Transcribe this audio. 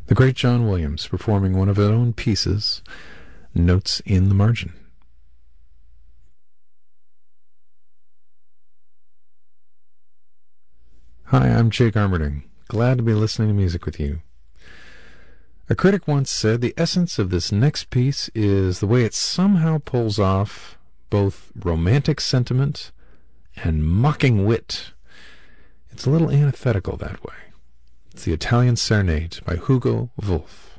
The great John Williams performing one of his own pieces, Notes in the Margin. Hi, I'm Jake Armerding. Glad to be listening to music with you. A critic once said the essence of this next piece is the way it somehow pulls off both romantic sentiment and mocking wit. It's a little antithetical that way. It's the Italian Serenade by Hugo Wolf.